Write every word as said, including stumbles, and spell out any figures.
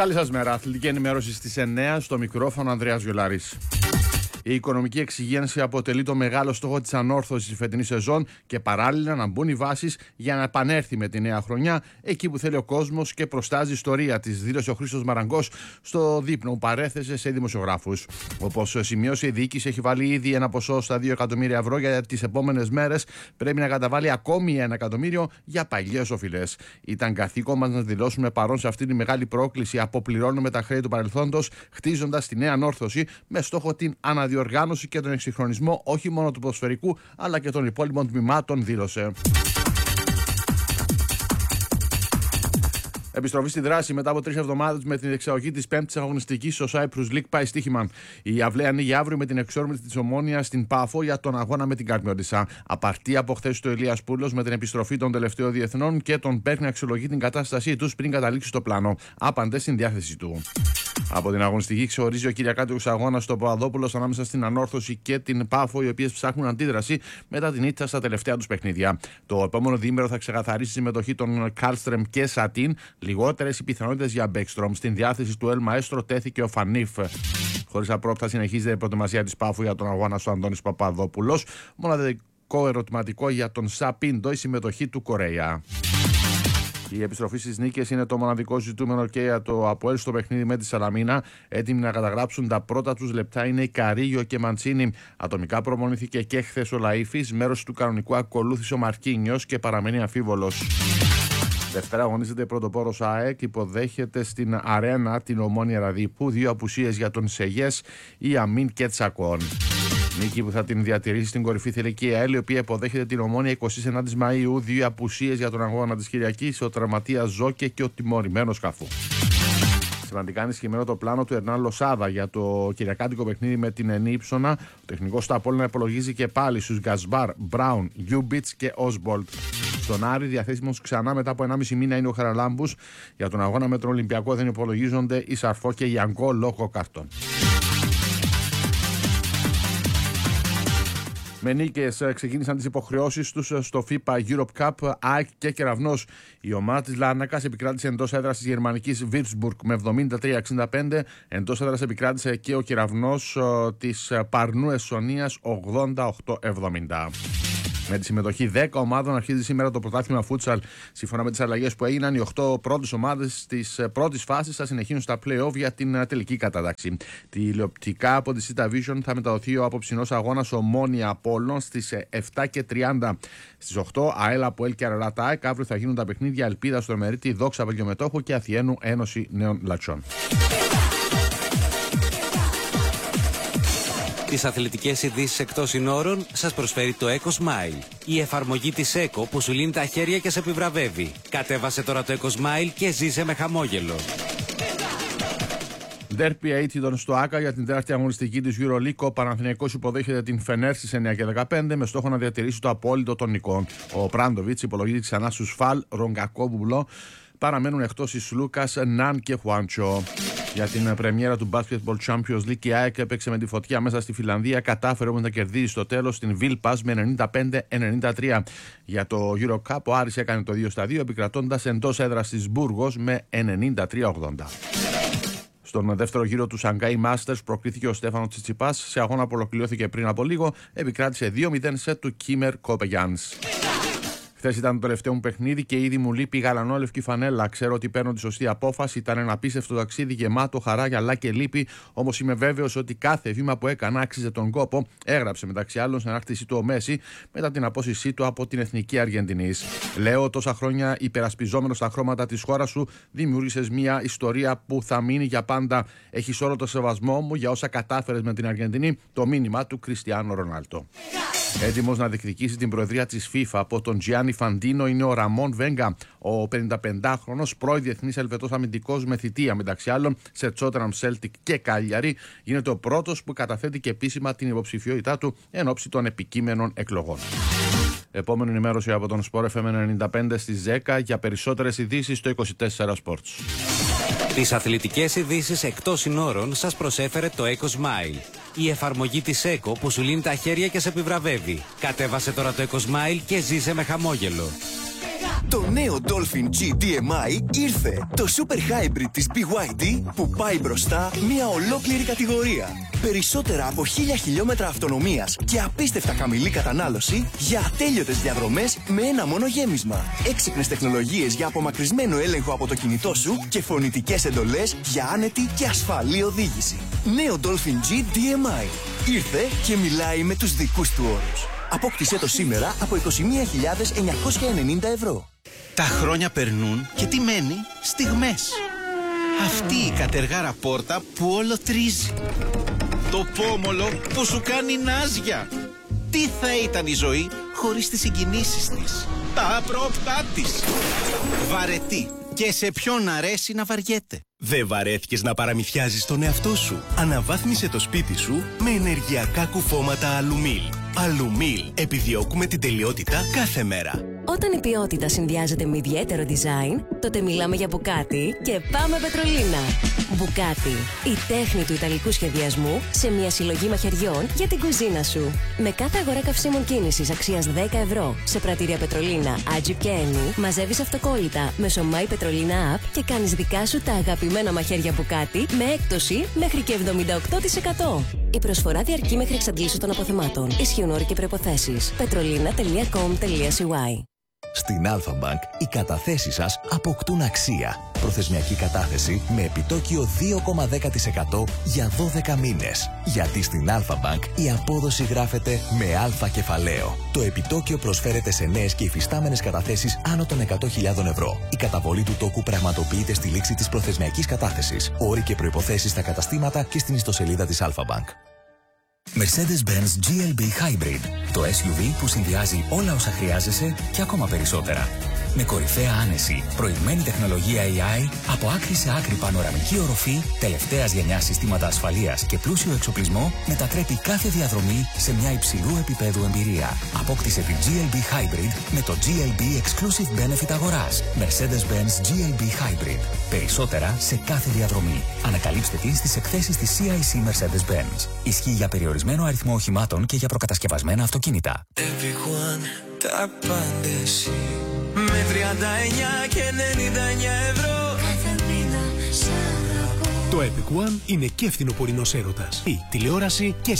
Καλή σας μέρα. Αθλητική ενημέρωση στις εννιά, στο μικρόφωνο Ανδρέας Βιολάρης. Η οικονομική εξυγίανση αποτελεί το μεγάλο στόχο της ανόρθωσης της φετινής σεζόν και παράλληλα να μπουν οι βάσεις για να επανέλθει με τη νέα χρονιά εκεί που θέλει ο κόσμος και προστάζει η ιστορία της, δήλωσε ο Χρήστος Μαραγκός στο δείπνο που παρέθεσε σε δημοσιογράφους. Όπως σημείωσε, η διοίκηση έχει βάλει ήδη ένα ποσό στα δύο εκατομμύρια ευρώ για τις επόμενες μέρες. Πρέπει να καταβάλει ακόμη ένα εκατομμύριο για παλιές οφειλές. Ήταν καθήκον μας να δηλώσουμε παρόν σε αυτή τη μεγάλη πρόκληση. Αποπληρώνουμε τα χρέη του παρελθόντος, χτίζοντας τη νέα ανόρθωση με στόχο την αναδιοργάνωση. διοργάνωση και τον εξυγχρονισμό όχι μόνο του ποδοσφαιρικού αλλά και των υπόλοιπων τμήματων, δήλωσε. Επιστροφή στη δράση μετά από τρεις εβδομάδες με την διεξαγωγή της πέμπτης αγωνιστικής στο Cyprus League πάει στοίχημα. Η αυλαία ανοίγει αύριο με την εξόρμηση της Ομόνοιας στην Πάφο για τον αγώνα με την Καρμιώτισσα. Απαρτία από χθες του Ηλίας Πούλος με την επιστροφή των τελευταίων διεθνών και τον παίρνει να αξιολογεί την κατάστασή τους πριν καταλήξει στο πλάνο. Άπαντες στην διάθεση του. Από την αγωνιστική ξεορίζει ο Κυριακάτικος αγώνας στο Παπαδόπουλος ανάμεσα στην Ανόρθωση και την Πάφο, οι οποίες ψάχνουν αντίδραση μετά την ήττα στα τελευταία τους παιχνίδια. Το επόμενο διήμερο θα ξεκαθαρίσει η συμμετοχή των Κάλστρεμ και Σατίν. Λιγότερες οι πιθανότητες για Μπέκστρομ. Στην διάθεση του Ελ Μαέστρο τέθηκε ο Φανίφ. Χωρίς απρόπτα συνεχίζεται η προετοιμασία της Πάφου για τον αγώνα στο Αντώνης Παπαδόπουλος. Μοναδικό ερωτηματικό για τον Σαπίντο η συμμετοχή του Κορέα. Η επιστροφή στις νίκες είναι το μοναδικό ζητούμενο και για το ΑΠΟΕΛ στο παιχνίδι με τη Σαλαμίνα. Έτοιμοι να καταγράψουν τα πρώτα τους λεπτά είναι η Καρίγιο και Μαντσίνη. Ατομικά προπονήθηκε και χθες ο Λαΐφης. Μέρος του κανονικού ακολούθησε ο Μαρκίνιος και παραμένει αμφίβολος. Δευτέρα αγωνίζεται πρωτοπόρος ΑΕΚ, υποδέχεται στην Αρένα την Ομόνια Ραδίπου. Δύο απουσίες για τον Σεγιές, η Αμίν και Τσακών. Νίκη που θα την διατηρήσει στην κορυφή θηλυκή ΑΕΛ, η οποία υποδέχεται την Ομόνια εικοστή ενάτη Μαΐου. Δύο απουσίες για τον αγώνα της Κυριακής, ο τραυματίας Ζόκε και ο τιμωρημένος Καφού. Σημαντικά ενισχυμένο το πλάνο του Ερνάν Λοσάδα για το κυριακάτικο παιχνίδι με την Ενίψωνα. Ο τεχνικός του Απόλλωνα υπολογίζει και πάλι στους Γκασμπάρ, Μπράουν, Γιούμπιτς και Όσμπολτ. Στον Άρη διαθέσιμος ξανά μετά από ενάμιση μήνα είναι ο Χαραλάμπους. Για τον αγώνα με τον Ολυμπιακό δεν υπολογίζονται η Σαρφό και η Γιανγκό λόγω καρτών. Με νίκες ξεκίνησαν τις υποχρεώσεις τους στο FIFA Europe Cup. ΑΕΚ και Κεραυνός. Η ομάδα της Λάρνακας επικράτησε εντός έδρας της γερμανικής Würzburg με εβδομήντα τρία εξήντα πέντε. Εντός έδρας επικράτησε και ο Κεραυνός της Παρνού Εσσονίας ογδόντα οκτώ εβδομήντα. Με τη συμμετοχή δέκα ομάδων αρχίζει σήμερα το πρωτάθλημα φούτσαλ. Σύμφωνα με τις αλλαγές που έγιναν, οι οκτώ πρώτες ομάδες της πρώτης φάσης θα συνεχίσουν στα play-off για την τελική κατάταξη. Τηλεοπτικά από τη Sita Vision θα μεταδοθεί ο απόψινός αγώνας Ομόνια Απόλλων στις επτά και τριάντα. Στις οκτώ ΑΕΛ ΑΠΟΕΛ και Αρελάτα ΑΕΚ. Αύριο θα γίνουν τα παιχνίδια Ελπίδα στο Εμερίτη, Δόξα Βελγιομετόχου και Αθιένου Ένωση Νέων Λατσιών. Τις αθλητικές ειδήσεις εκτός συνόρων σας προσφέρει το EcoSmile. Η εφαρμογή της Eco που σου λύνει τα χέρια και σε επιβραβεύει. Κατέβασε τώρα το EcoSmile και ζήσε με χαμόγελο. Ντέρπι αίτητον στο ΆΚΑ για την τέταρτη αγωνιστική της EuroLeague. Ο Παναθηναϊκός υποδέχεται την Φενέρ στις εννιά και δεκαπέντε με στόχο να διατηρήσει το απόλυτο των νικών. Ο Πράντοβιτς υπολογίζει ξανά στους Φαλ, Ρογκακόβουλο. Παραμένουν εκτός εις Λούκας, Ναν και Χουάντσο. Για την πρεμιέρα του Basketball Champions League, η ΑΕΚ έπαιξε με τη φωτιά μέσα στη Φιλανδία. Κατάφερε όμως να κερδίσει στο τέλος την Vilnius με ενενήντα πέντε ενενήντα τρία. Για το EuroCup, ο Άρης έκανε το δύο στα δύο, επικρατώντας εντός έδρας της Μπούργος με ενενήντα τρία ογδόντα. Στον δεύτερο γύρο του Shanghai Masters προκρίθηκε ο Στέφανος Τσιτσιπάς σε αγώνα που ολοκληρώθηκε πριν από λίγο. Επικράτησε δύο μηδέν σετ του Κίμερ Κόπεγιάνς. Χθες ήταν το τελευταίο μου παιχνίδι και ήδη μου λείπει η γαλανόλευκη φανέλα. Ξέρω ότι παίρνω τη σωστή απόφαση. Ήταν ένα απίστευτο ταξίδι γεμάτο χαρά, γυαλά και λύπη. Όμως είμαι βέβαιος ότι κάθε βήμα που έκανα άξιζε τον κόπο. Έγραψε μεταξύ άλλων στην ανάκτησή του ο Μέση μετά την απόσυσή του από την Εθνική Αργεντινής. Λέω, τόσα χρόνια υπερασπιζόμενο στα χρώματα της χώρας σου, δημιούργησες μια ιστορία που θα μείνει για πάντα. Έχεις όλο το σεβασμό μου για όσα κατάφερες με την Αργεντινή. Το μήνυμα του Κριστιάνο Ρονάλντο. Έτοιμος να διεκδικήσει την προεδρία της FIFA από τον Τζιάννι Φαντίνο είναι ο Ραμόν Βέγκα, ο πενηνταπεντάχρονος πρώην διεθνής Ελβετός αμυντικός με θητεία μεταξύ άλλων σε Τσότεναμ, Σέλτικ και Κάλιαρη. Είναι ο πρώτος που καταθέτει και επίσημα την υποψηφιότητά του εν ώψη των επικείμενων εκλογών. Επόμενη ενημέρωση από τον Sport εφ εμ ενενήντα πέντε στις δέκα για περισσότερες ειδήσεις στο είκοσι τέσσερα Sports. Τις αθλητικές ειδήσεις εκτός συνόρων σας προσέφερε το EcoSmile. Η εφαρμογή της Eco που σου λύνει τα χέρια και σε επιβραβεύει. Κατέβασε τώρα το EcoSmile και ζήσε με χαμόγελο. Το νέο Dolphin τζι ντι εμ άι ήρθε. Το Super Hybrid της μπι γουάι ντι που πάει μπροστά μια ολόκληρη κατηγορία. Περισσότερα από χίλια χιλιόμετρα αυτονομίας και απίστευτα χαμηλή κατανάλωση για ατέλειωτες διαδρομές με ένα μόνο γέμισμα. Έξυπνες τεχνολογίες για απομακρυσμένο έλεγχο από το κινητό σου και φωνητικές εντολές για άνετη και ασφαλή οδήγηση. Νέο Dolphin τζι ντι εμ άι. Ήρθε και μιλάει με τους δικούς του όρους. Απόκτησέ το σήμερα από είκοσι μία χιλιάδες εννιακόσια ενενήντα ευρώ. Τα χρόνια περνούν και τι μένει? Στιγμές. Αυτή η κατεργάρα πόρτα που όλο τρίζει. Το πόμολο που σου κάνει νάζια. Τι θα ήταν η ζωή χωρίς τις συγκινήσεις της, τα απρόπτά της. Βαρετή. Και σε ποιον αρέσει να βαριέται. Δεν βαρέθηκες να παραμυθιάζεις τον εαυτό σου? Αναβάθμισε το σπίτι σου με ενεργειακά κουφώματα Αλουμίλ. Αλουμίλ. Επιδιώκουμε την τελειότητα κάθε μέρα. Όταν η ποιότητα συνδυάζεται με ιδιαίτερο design, τότε μιλάμε για Μπουκάτι και πάμε Πετρολίνα. Μπουκάτι, η τέχνη του ιταλικού σχεδιασμού σε μια συλλογή μαχαιριών για την κουζίνα σου. Με κάθε αγορά καυσίμων κίνησης αξίας δέκα ευρώ σε πρατήρια Πετρολίνα, Agip και Eni, μαζεύεις αυτοκόλλητα μέσω My Petrolina App και κάνεις δικά σου τα αγαπημένα μαχαίρια Μπουκάτι με έκπτωση μέχρι και εβδομήντα οκτώ τοις εκατό. Η προσφορά διαρκεί μέχρι εξαντλήσεως των αποθεμάτων. Ισχύουν όροι και προϋποθέσεις. petrolina τελεία com τελεία c y. Στην Αλφα-Bank οι καταθέσεις σας αποκτούν αξία. Προθεσμιακή κατάθεση με επιτόκιο δύο κόμμα δέκα τοις εκατό για δώδεκα μήνες. Γιατί στην Αλφα-Bank η απόδοση γράφεται με αλφα κεφαλαίο. Το επιτόκιο προσφέρεται σε νέες και υφιστάμενες καταθέσεις άνω των εκατό χιλιάδων ευρώ. Η καταβολή του τόκου πραγματοποιείται στη λήξη της προθεσμιακής κατάθεσης. Όροι και προϋποθέσεις στα καταστήματα και στην ιστοσελίδα της Αλφα-Bank. Mercedes-Benz τζι ελ μπι Hybrid, το ες γιου βι που συνδυάζει όλα όσα χρειάζεσαι και ακόμα περισσότερα. Με κορυφαία άνεση, προηγμένη τεχνολογία έι άι, από άκρη σε άκρη πανοραμική οροφή, τελευταίας γενιάς συστήματα ασφαλείας και πλούσιο εξοπλισμό, μετατρέπει κάθε διαδρομή σε μια υψηλού επίπεδου εμπειρία. Απόκτησε την τζι ελ μπι Hybrid με το τζι ελ μπι Exclusive Benefit αγοράς. Mercedes-Benz τζι ελ μπι Hybrid. Περισσότερα σε κάθε διαδρομή. Ανακαλύψτε την στις εκθέσεις της σι άι σι Mercedes-Benz. Ισχύει για περιορισμένο αριθμό οχημάτων και για προκατασκευασμένα αυτοκίνητα. Everyone, τα απάντηση. Με τριάντα εννιά και ενενήντα εννιά ευρώ κάθε μήνα σ' αγαπώ. Το Epic One είναι και φθινοπορεινός έρωτας. Η τηλεόραση και